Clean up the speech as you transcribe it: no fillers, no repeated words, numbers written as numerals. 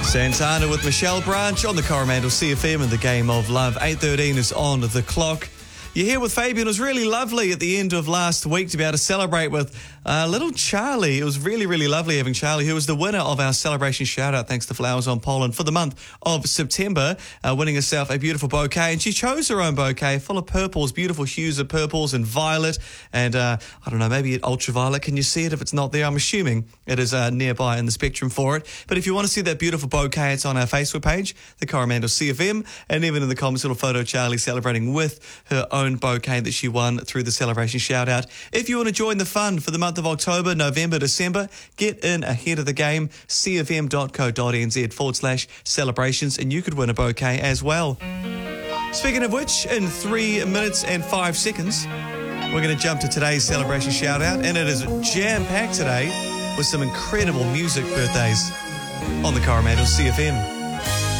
Santana with Michelle Branch on the Coromandel CFM and the Game of Love. 8:13 is on the clock. You're here with Fabian. It was really lovely at the end of last week to be able to celebrate with little Charlie. It was really, really lovely having Charlie, who was the winner of our celebration shout-out, thanks to Flowers on Poland, for the month of September, winning herself a beautiful bouquet. And she chose her own bouquet full of purples, beautiful hues of purples and violet. And I don't know, maybe ultraviolet. Can you see it if it's not there? I'm assuming it is nearby in the spectrum for it. But if you want to see that beautiful bouquet, it's on our Facebook page, the Coromandel CFM. And even in the comments, a little photo of Charlie celebrating with her own bouquet that she won through the celebration shout out. If you want to join the fun for the month of October, November, December, get in ahead of the game, cfm.co.nz/celebrations, and you could win a bouquet as well. Speaking of which, in 3 minutes and 5 seconds, we're going to jump to today's celebration shout out, and it is jam-packed today with some incredible music birthdays on the Coromandel CFM.